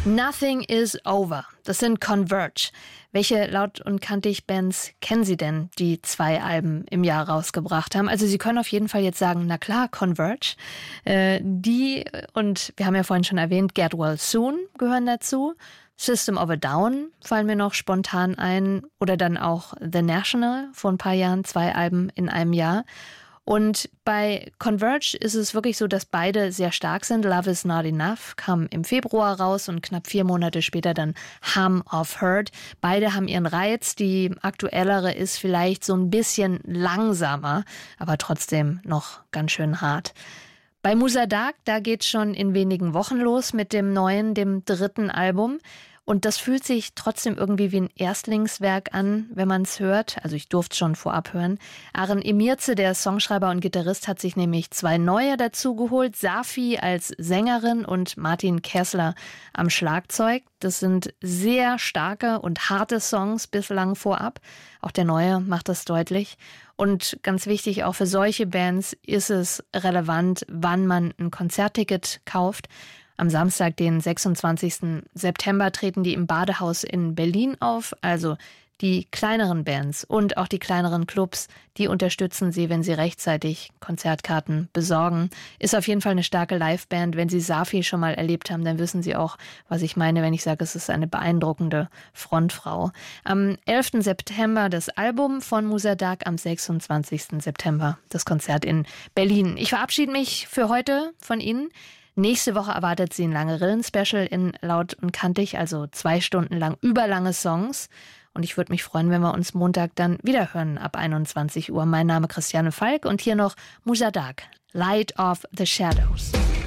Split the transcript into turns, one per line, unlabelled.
Nothing is over. Das sind Converge. Welche laut und kantig Bands kennen Sie denn, die 2 Alben im Jahr rausgebracht haben? Also Sie können auf jeden Fall jetzt sagen, na klar, Converge. Und wir haben ja vorhin schon erwähnt, Get Well Soon gehören dazu. System of a Down fallen mir noch spontan ein. Oder dann auch The National, vor ein paar Jahren 2 Alben in einem Jahr. Und bei Converge ist es wirklich so, dass beide sehr stark sind. Love is Not Enough kam im Februar raus und knapp 4 Monate später dann Hum of Hurt. Beide haben ihren Reiz. Die aktuellere ist vielleicht so ein bisschen langsamer, aber trotzdem noch ganz schön hart. Bei Musa Dagh, da geht's schon in wenigen Wochen los mit dem neuen, dem 3. Album. Und das fühlt sich trotzdem irgendwie wie ein Erstlingswerk an, wenn man es hört. Also ich durfte es schon vorab hören. Aren Emirze, der Songschreiber und Gitarrist, hat sich nämlich 2 neue dazu geholt. Safi als Sängerin und Martin Kessler am Schlagzeug. Das sind sehr starke und harte Songs bislang vorab. Auch der neue macht das deutlich. Und ganz wichtig, auch für solche Bands ist es relevant, wann man ein Konzertticket kauft. Am Samstag, den 26. September, treten die im Badehaus in Berlin auf. Also die kleineren Bands und auch die kleineren Clubs, die unterstützen sie, wenn sie rechtzeitig Konzertkarten besorgen. Ist auf jeden Fall eine starke Liveband. Wenn Sie Safi schon mal erlebt haben, dann wissen Sie auch, was ich meine, wenn ich sage, es ist eine beeindruckende Frontfrau. Am 11. September das Album von Musa Dagh, am 26. September das Konzert in Berlin. Ich verabschiede mich für heute von Ihnen. Nächste Woche erwartet Sie ein Lange-Rillen-Special in Laut und Kantig, also 2 Stunden lang überlange Songs. Und ich würde mich freuen, wenn wir uns Montag dann wieder hören ab 21 Uhr. Mein Name ist Christiane Falk und hier noch Musa Dagh, Light of the Shadows.